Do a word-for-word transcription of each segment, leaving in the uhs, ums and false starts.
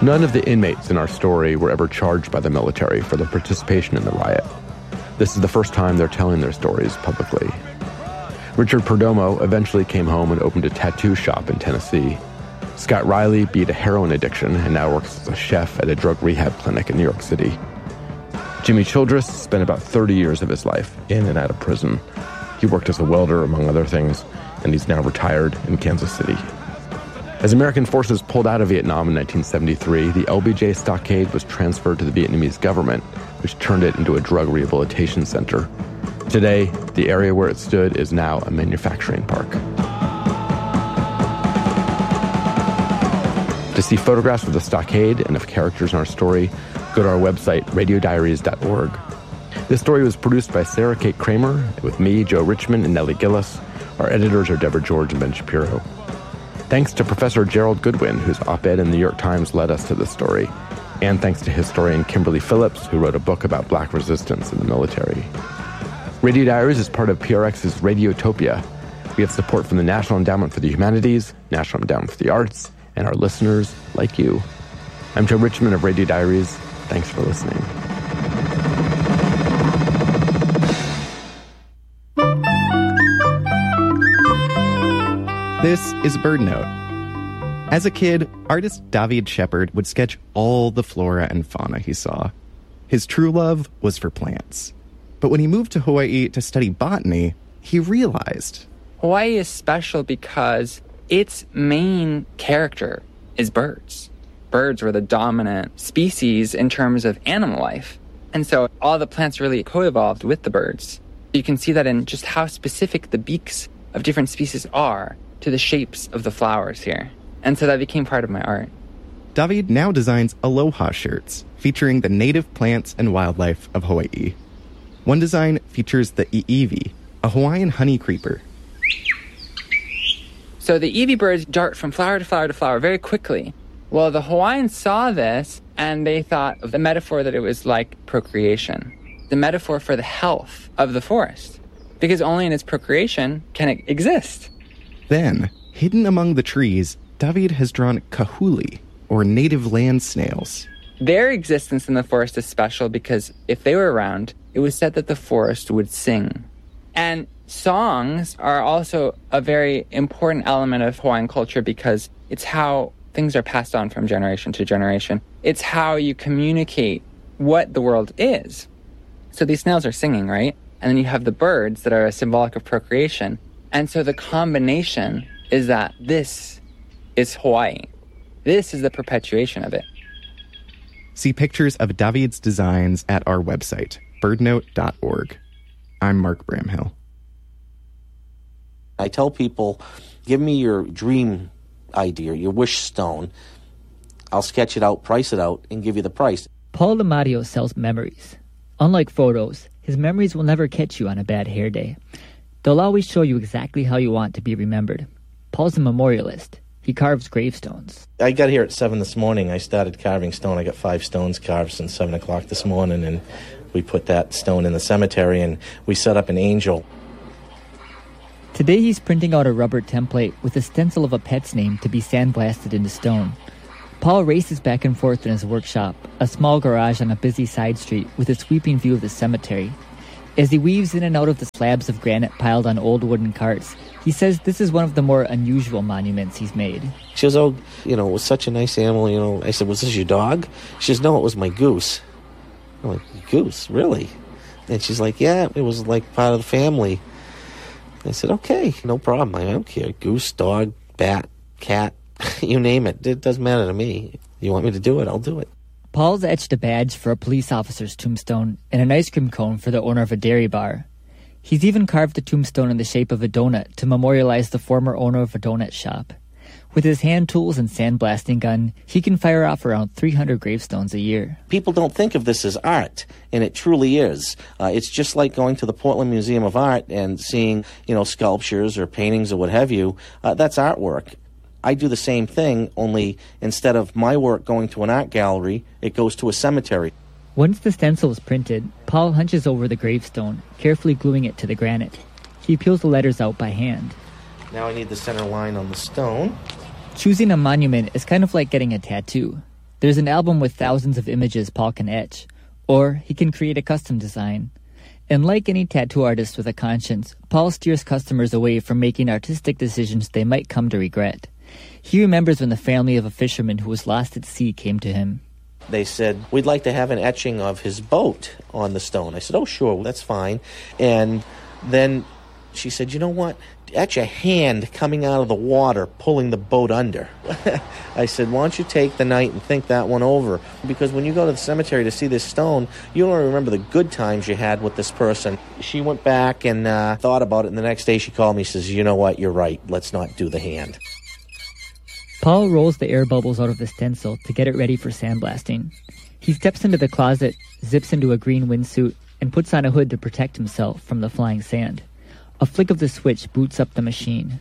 None of the inmates in our story were ever charged by the military for their participation in the riot. This is the first time they're telling their stories publicly. Richard Perdomo eventually came home and opened a tattoo shop in Tennessee. Scott Riley beat a heroin addiction and now works as a chef at a drug rehab clinic in New York City. Jimmy Childress spent about thirty years of his life in and out of prison. He worked as a welder, among other things, and he's now retired in Kansas City. As American forces pulled out of Vietnam in nineteen seventy-three, the L B J stockade was transferred to the Vietnamese government, which turned it into a drug rehabilitation center. Today, the area where it stood is now a manufacturing park. To see photographs of the stockade and of characters in our story, go to our website, radio diaries dot org. This story was produced by Sarah Kate Kramer, with me, Joe Richmond, and Nellie Gillis. Our editors are Deborah George and Ben Shapiro. Thanks to Professor Gerald Goodwin, whose op-ed in the New York Times led us to this story. And thanks to historian Kimberly Phillips, who wrote a book about black resistance in the military. Radio Diaries is part of P R X's Radiotopia. We have support from the National Endowment for the Humanities, National Endowment for the Arts, and our listeners like you. I'm Joe Richmond of Radio Diaries. Thanks for listening. This is Bird Note. As a kid, artist David Shepard would sketch all the flora and fauna he saw. His true love was for plants. But when he moved to Hawaii to study botany, he realized Hawaii is special because its main character is birds. Birds were the dominant species in terms of animal life. And so all the plants really co-evolved with the birds. You can see that in just how specific the beaks of different species are to the shapes of the flowers here. And so that became part of my art. David now designs aloha shirts featuring the native plants and wildlife of Hawaii. One design features the iiwi, a Hawaiian honey creeper. So the iiwi birds dart from flower to flower to flower very quickly. Well, the Hawaiians saw this, and they thought of the metaphor that it was like procreation, the metaphor for the health of the forest, because only in its procreation can it exist. Then, hidden among the trees, David has drawn kahuli, or native land snails. Their existence in the forest is special because if they were around, it was said that the forest would sing. And songs are also a very important element of Hawaiian culture because it's how things are passed on from generation to generation. It's how you communicate what the world is. So these snails are singing, right? And then you have the birds that are symbolic of procreation. And so the combination is that this is Hawaii. This is the perpetuation of it. See pictures of David's designs at our website, bird note dot org. I'm Mark Bramhill. I tell people, give me your dream idea, your wish stone. I'll sketch it out, price it out, and give you the price. Paul DiMatteo sells memories. Unlike photos, his memories will never catch you on a bad hair day. They'll always show you exactly how you want to be remembered. Paul's a memorialist. He carves gravestones. I got here at seven this morning. I started carving stone. I got five stones carved since seven o'clock this morning, and we put that stone in the cemetery, and we set up an angel. Today he's printing out a rubber template with a stencil of a pet's name to be sandblasted into stone. Paul races back and forth in his workshop, a small garage on a busy side street with a sweeping view of the cemetery. As he weaves in and out of the slabs of granite piled on old wooden carts, he says this is one of the more unusual monuments he's made. She goes, oh, you know, it was such a nice animal, you know. I said, was this your dog? She says, no, it was my goose. I'm like, goose, really? And she's like, yeah, it was like part of the family. I said, okay, no problem. I don't care. Goose, dog, bat, cat, you name it. It doesn't matter to me. You want me to do it, I'll do it. Paul's etched a badge for a police officer's tombstone and an ice cream cone for the owner of a dairy bar. He's even carved a tombstone in the shape of a donut to memorialize the former owner of a donut shop. With his hand tools and sandblasting gun, he can fire off around three hundred gravestones a year. People don't think of this as art, and it truly is. Uh, it's just like going to the Portland Museum of Art and seeing, you know, sculptures or paintings or what have you. Uh, that's artwork. I do the same thing, only instead of my work going to an art gallery, it goes to a cemetery. Once the stencil is printed, Paul hunches over the gravestone, carefully gluing it to the granite. He peels the letters out by hand. Now I need the center line on the stone. Choosing a monument is kind of like getting a tattoo. There's an album with thousands of images Paul can etch, or he can create a custom design. And like any tattoo artist with a conscience, Paul steers customers away from making artistic decisions they might come to regret. He remembers when the family of a fisherman who was lost at sea came to him. They said, we'd like to have an etching of his boat on the stone. I said, oh, sure, that's fine. And then she said, you know what? Etch a hand coming out of the water, pulling the boat under. I said, why don't you take the night and think that one over? Because when you go to the cemetery to see this stone, you only remember the good times you had with this person. She went back and uh, thought about it, and the next day she called me and says, you know what, you're right, let's not do the hand. Paul rolls the air bubbles out of the stencil to get it ready for sandblasting. He steps into the closet, zips into a green windsuit, and puts on a hood to protect himself from the flying sand. A flick of the switch boots up the machine.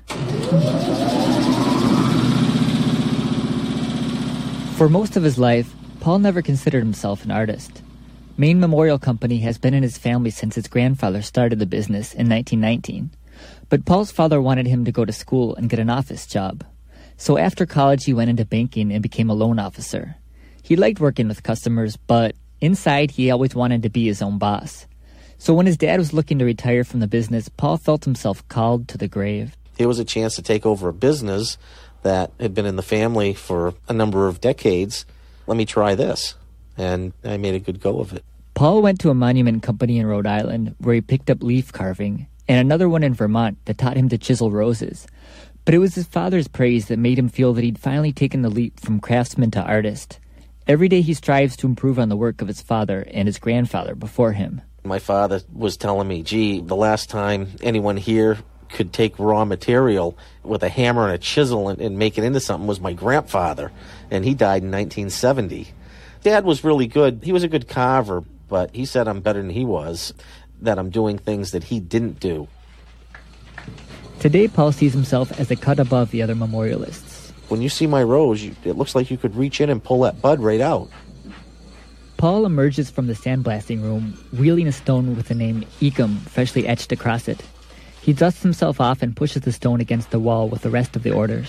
For most of his life, Paul never considered himself an artist. Maine Memorial Company has been in his family since his grandfather started the business in nineteen nineteen. But Paul's father wanted him to go to school and get an office job. So after college, he went into banking and became a loan officer. He liked working with customers, but inside, he always wanted to be his own boss. So when his dad was looking to retire from the business, Paul felt himself called to the grave. It was a chance to take over a business that had been in the family for a number of decades. Let me try this. And I made a good go of it. Paul went to a monument company in Rhode Island where he picked up leaf carving, and another one in Vermont that taught him to chisel roses. But it was his father's praise that made him feel that he'd finally taken the leap from craftsman to artist. Every day he strives to improve on the work of his father and his grandfather before him. My father was telling me, gee, the last time anyone here could take raw material with a hammer and a chisel and, and make it into something was my grandfather, and he died in nineteen seventy. Dad was really good. He was a good carver, but he said I'm better than he was, that I'm doing things that he didn't do. Today, Paul sees himself as a cut above the other memorialists. When you see my rose, you, it looks like you could reach in and pull that bud right out. Paul emerges from the sandblasting room, wheeling a stone with the name Ecom freshly etched across it. He dusts himself off and pushes the stone against the wall with the rest of the orders.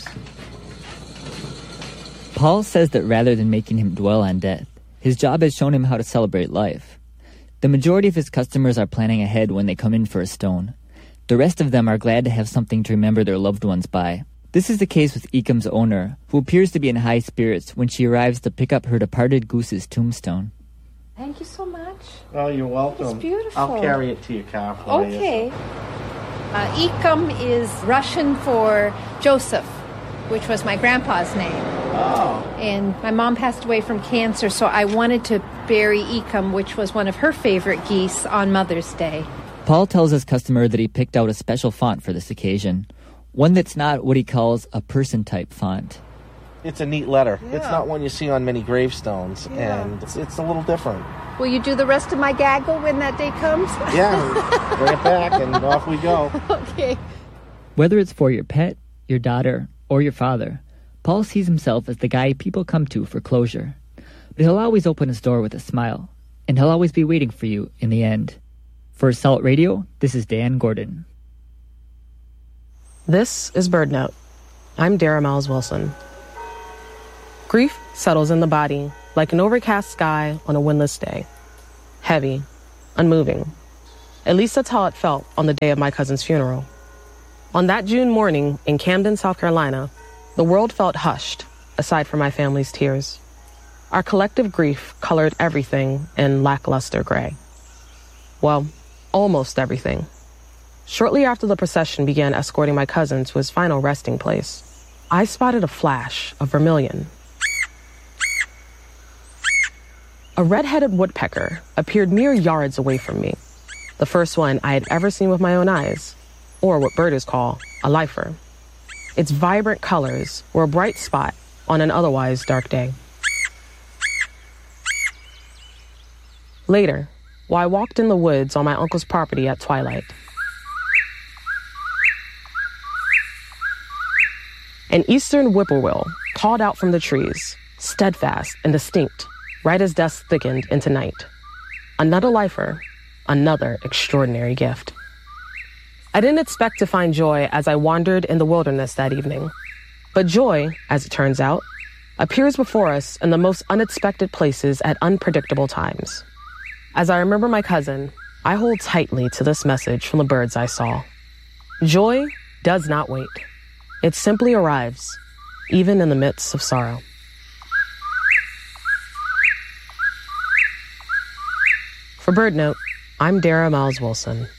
Paul says that rather than making him dwell on death, his job has shown him how to celebrate life. The majority of his customers are planning ahead when they come in for a stone. The rest of them are glad to have something to remember their loved ones by. This is the case with Ecom's owner, who appears to be in high spirits when she arrives to pick up her departed goose's tombstone. Thank you so much. Oh, you're welcome. It's beautiful. I'll carry it to your car for you. Okay. Uh, Ecom is Russian for Joseph, which was my grandpa's name. Oh. And my mom passed away from cancer, so I wanted to bury Ecom, which was one of her favorite geese, on Mother's Day. Paul tells his customer that he picked out a special font for this occasion, one that's not what he calls a person-type font. It's a neat letter. Yeah. It's not one you see on many gravestones, Yeah. and it's, it's a little different. Will you do the rest of my gaggle when that day comes? Yeah, bring it back, and off we go. Okay. Whether it's for your pet, your daughter, or your father, Paul sees himself as the guy people come to for closure. But he'll always open his door with a smile, and he'll always be waiting for you in the end. For Salt Radio, this is Dan Gordon. This is Bird Note. I'm Dara Miles Wilson. Grief settles in the body like an overcast sky on a windless day. Heavy, unmoving. At least that's how it felt on the day of my cousin's funeral. On that June morning in Camden, South Carolina, the world felt hushed, aside from my family's tears. Our collective grief colored everything in lackluster gray. Well, almost everything. Shortly after the procession began escorting my cousin to his final resting place, I spotted a flash of vermilion. A red-headed woodpecker appeared mere yards away from me, the first one I had ever seen with my own eyes, or what birders call a lifer. Its vibrant colors were a bright spot on an otherwise dark day. Later, while I walked in the woods on my uncle's property at twilight, an eastern whippoorwill called out from the trees, steadfast and distinct, right as dusk thickened into night. Another lifer, another extraordinary gift. I didn't expect to find joy as I wandered in the wilderness that evening. But joy, as it turns out, appears before us in the most unexpected places at unpredictable times. As I remember my cousin, I hold tightly to this message from the birds I saw. Joy does not wait. It simply arrives, even in the midst of sorrow. For BirdNote, I'm Dara Miles Wilson.